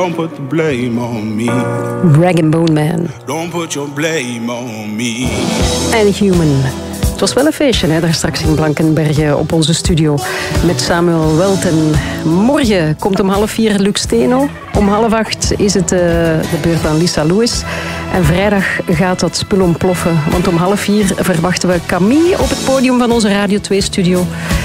Don't put the blame on me. Rag and Bone Man. Don't put your blame on me. En Human. Het was wel een feestje, hè, daar straks in Blankenberge op onze studio met Samuel Welten. Morgen komt om 3:30 Lux Steno. Om 7:30 is het de beurt aan Lisa Lewis. En vrijdag gaat dat spul ontploffen, want om 3:30 verwachten we Camille op het podium van onze Radio 2-studio.